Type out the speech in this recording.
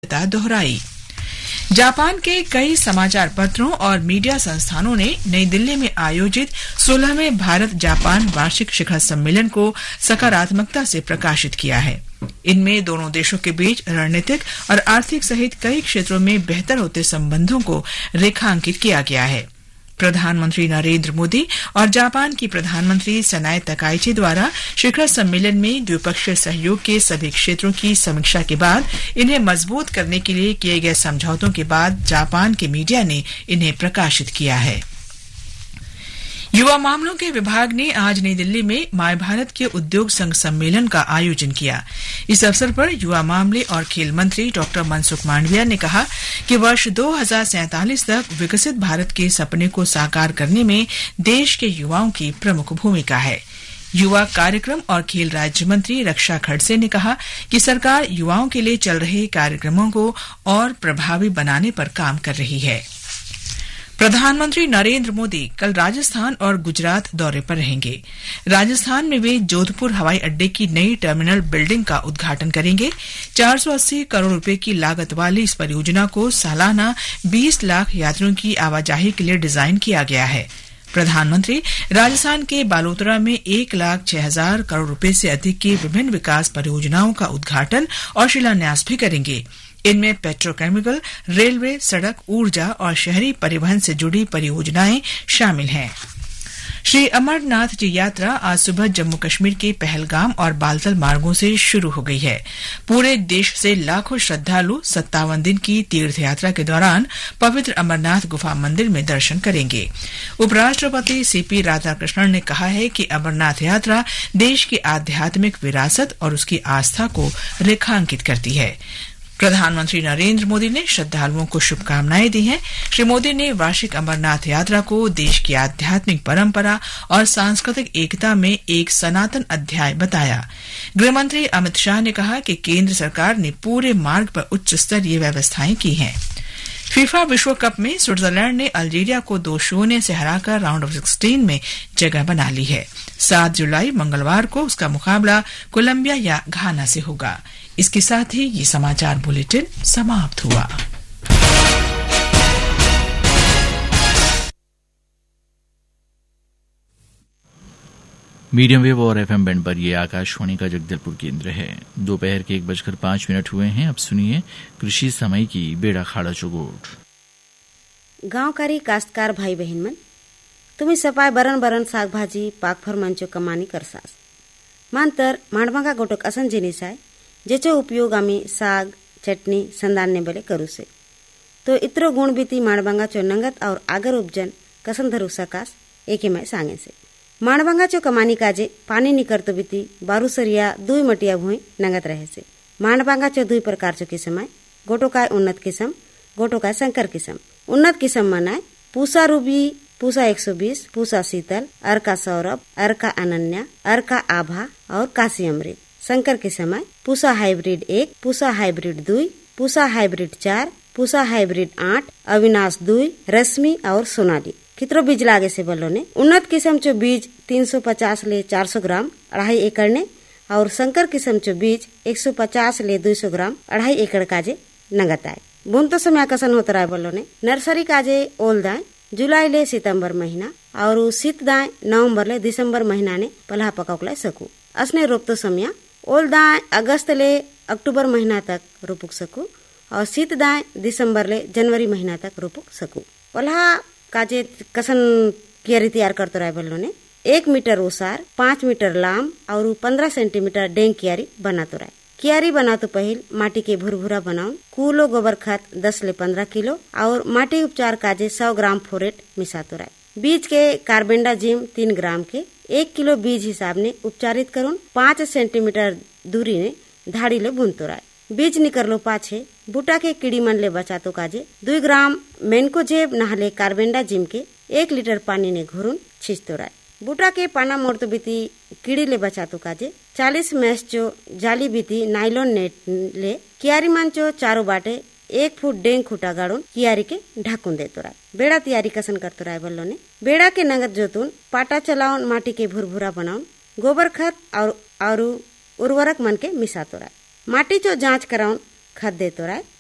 दोहराई। जापान के कई समाचार पत्रों और मीडिया संस्थानों ने नई दिल्ली में आयोजित 16वें भारत जापान वार्षिक शिखर सम्मेलन को सकारात्मकता से प्रकाशित किया है। इनमें दोनों देशों के बीच रणनीतिक और आर्थिक सहित कई क्षेत्रों में बेहतर होते संबंधों को रेखांकित किया गया है। प्रधानमंत्री नरेंद्र मोदी और जापान की प्रधानमंत्री सनाए तकाइची द्वारा शिखर सम्मेलन में द्विपक्षीय सहयोग के सभी क्षेत्रों की समीक्षा के बाद इन्हें मजबूत करने के लिए किए गए समझौतों के बाद जापान के मीडिया ने इन्हें प्रकाशित किया है। युवा मामलों के विभाग ने आज नई दिल्ली में माय भारत के उद्योग संघ सम्मेलन का आयोजन किया। इस अवसर पर युवा मामले और खेल मंत्री डॉ मनसुख मांडविया ने कहा कि वर्ष 2047 तक विकसित भारत के सपने को साकार करने में देश के युवाओं की प्रमुख भूमिका है। युवा कार्यक्रम और खेल राज्य मंत्री रक्षा खड़से ने कहा कि सरकार युवाओं के लिए चल रहे कार्यक्रमों को और प्रभावी बनाने पर काम कर रही है। प्रधानमंत्री नरेंद्र मोदी कल राजस्थान और गुजरात दौरे पर रहेंगे। राजस्थान में वे जोधपुर हवाई अड्डे की नई टर्मिनल बिल्डिंग का उद्घाटन करेंगे। 480 करोड़ रुपए की लागत वाली इस परियोजना को सालाना 20 लाख यात्रियों की आवाजाही के लिए डिजाइन किया गया है। प्रधानमंत्री राजस्थान के बालोतरा में 1,06,000 करोड़ रुपए से अधिक की विभिन्न विकास परियोजनाओं का उद्घाटन और शिलान्यास भी करेंगे। इनमें पेट्रोकेमिकल, रेलवे, सड़क, ऊर्जा और शहरी परिवहन से जुड़ी परियोजनाएं शामिल हैं। श्री अमरनाथ जी यात्रा आज सुबह जम्मू कश्मीर के पहलगाम और बालतल मार्गों से शुरू हो गई है। पूरे देश से लाखों श्रद्धालु 57 दिन की तीर्थ यात्रा के दौरान पवित्र अमरनाथ गुफा मंदिर में दर्शन करेंगे। उपराष्ट्रपति सीपी राधाकृष्णन ने कहा है कि अमरनाथ यात्रा देश की आध्यात्मिक विरासत और उसकी आस्था को रेखांकित करती है। प्रधानमंत्री नरेंद्र मोदी ने श्रद्धालुओं को शुभकामनाएं दी हैं। श्री मोदी ने वार्षिक अमरनाथ यात्रा को देश की आध्यात्मिक परंपरा और सांस्कृतिक एकता में एक सनातन अध्याय बताया। गृहमंत्री अमित शाह ने कहा कि केंद्र सरकार ने पूरे मार्ग पर उच्च स्तरीय व्यवस्थाएं की हैं। फीफा विश्व कप में स्विट्जरलैंड ने अल्जीरिया को 2-0 से हराकर राउंड ऑफ 16 में जगह बना ली है। 7 जुलाई मंगलवार को उसका मुकाबला कोलंबिया या घाना से होगा। इसके साथ ही ये समाचार बुलेटिन समाप्त हुआ। मीडियम वेव और एफएम बैंड पर ये आकाशवाणी का जगदलपुर केंद्र है। दोपहर के 1:05 हुए हैं। अब सुनिए कृषि समय की बेड़ा खाड़ा चौगोट। गांवकारी काश्तकार भाई बहन मन, तुम्ही सपाय बरन बरन शाकभाजी पाकफर मंचो कमानी करसास। मानतर मांडमागा गोटक असन जिनिस आहे जेचो उपयोग आम्ही साग, चटणी, संदानने बले करू से। तो इतरो गुण बीती मांडबांगाचो नंगत और आगर उपजन कसन धरू सकास एके मैं सांगे से। मांडबांगाचो कमानी काजे पानी निकरतो बीती बारूसरिया 2 मटिया भूई नंगत रहे से। मांडबांगाचो 2 प्रकारचो किस्म आहे। गोटो काय उन्नत किस्म, गोटो काय संकर किस्म। उन्नत किस्म मनाय पूसा रूबी, पूसा 120, पूसा शीतल, अर्का सौरभ, अर्का अनन्या, अर्का आभा और काशी अमृत। संकर किस्म है Pusa hybrid 1, Pusa hybrid 2, Pusa hybrid 4, Pusa hybrid 8, Avinash 2, रश्मि और सोनाली। कितरो बीज लागे से बोलो ने। उन्नत किस्म चो बीज 350 ले 400 ग्राम 2.5 एकड़ ने और संकर किस्म चो बीज 150 ले 200 ग्राम 2.5 एकड़ काजे नगत आए। बुन तो समय कसन होता रहा बोलो ने। नर्सरी काजे ओल दाए जुलाई ले सितंबर महीना और शीत दाए नवंबर ले दिसंबर महीना ने पल्हा पकाउकला सकू। असने रोप तो समय ओल दाए अगस्त ले अक्टूबर महीना तक रोपुक सकू और शीत दाए दिसंबर ले जनवरी महीना तक रोपुक सकू। पल्हा काजे कसन कियारी तैयार करतो रहे बोलो ने। 1 मीटर ओसार, 5 मीटर लाम और 15 सेंटीमीटर डेंग कियारी बनातो रहे। कियारी बनातो पहिल माटी के भुरभुरा बनाओ, कूलो गोबर खाद 10 ले 15 किलो और माटी उपचार काजे 100 ग्राम फोरेट मिसातो रहे। बीज के कार्बेंडाजिम 3 ग्राम के 1 किलो बीज हिसाब ने उपचारित करून 5 सेंटीमीटर दूरी ने धाड़ी ले बुनतो रहे। बीज निकरलो पाछे बूटा के कीड़ी मन ले बचातो काजे 2 ग्राम मेनकोजेब नहले कार्बेंडाजिम के 1 लीटर पानी ने घोरून छींचतो रहे। बूटा के पाना मोड़तो बीती कीड़ी ले बचातो काजे 40 मैस चो जाली बीती नाइलॉन नेट ले कियारी मान चो चारो बाटे 1 फुट डेंग खुटा गाड़ून कियारी के ढाकून देतो रहे। बेड़ा तैयारी कसन करतो रहे बोलो ने। बेड़ा के नगद जोतून पाटा चलाउन माटी के भुरभुरा बनाउन गोबर खाद और उर्वरक मन के मिसातो रहे। माटी चो जांच कराउन खाद देतो रहे।